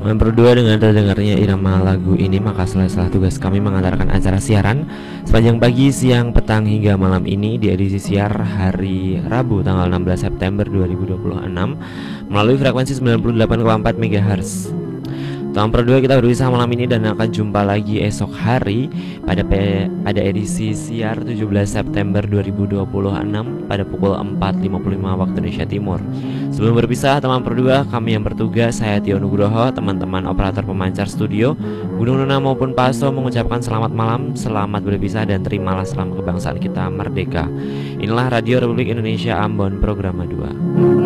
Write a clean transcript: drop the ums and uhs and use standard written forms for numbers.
Berdua dengan terdengarnya irama lagu ini, maka selesai tugas kami mengantarkan acara siaran sepanjang pagi, siang, petang hingga malam ini di edisi siar hari Rabu tanggal 16 September 2026 melalui frekuensi 98,4 MHz. Tahun berdua kita berpisah malam ini dan akan jumpa lagi esok hari pada edisi siar 17 September 2026 pada pukul 4.55 waktu Indonesia Timur. Sebelum berpisah teman berdua, kami yang bertugas, saya Tio Nugroho, teman-teman operator pemancar studio, Gunung Nuna maupun Paso mengucapkan selamat malam, selamat berpisah dan terimalah salam kebangsaan kita merdeka. Inilah Radio Republik Indonesia Ambon, Programa 2.